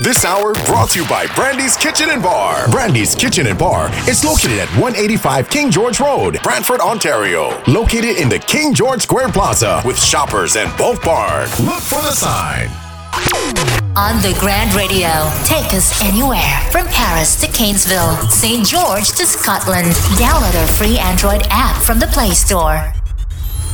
This hour brought to you by Brandy's Kitchen and Bar. Brandy's Kitchen and Bar is located at 185 King George Road, Brantford, Ontario. Located in the King George Square Plaza with Shoppers and Bulk Bar. Look for the sign. On the Grand Radio, take us anywhere from Paris to Cairnsville, St. George to Scotland. Download our free Android app from the Play Store.